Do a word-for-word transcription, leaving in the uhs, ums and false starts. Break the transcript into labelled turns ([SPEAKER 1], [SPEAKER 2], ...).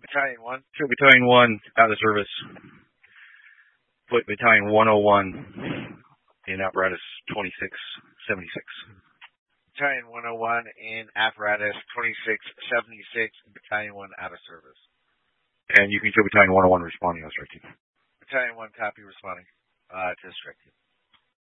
[SPEAKER 1] Battalion one.
[SPEAKER 2] Show Battalion one out of service. Put Battalion one oh one in apparatus twenty-six seventy-six.
[SPEAKER 1] Battalion one oh one in apparatus twenty-six seventy-six. Battalion one out of service.
[SPEAKER 2] And you can show Battalion one oh one responding on strike team.
[SPEAKER 1] Battalion one copy responding uh, to the strike team.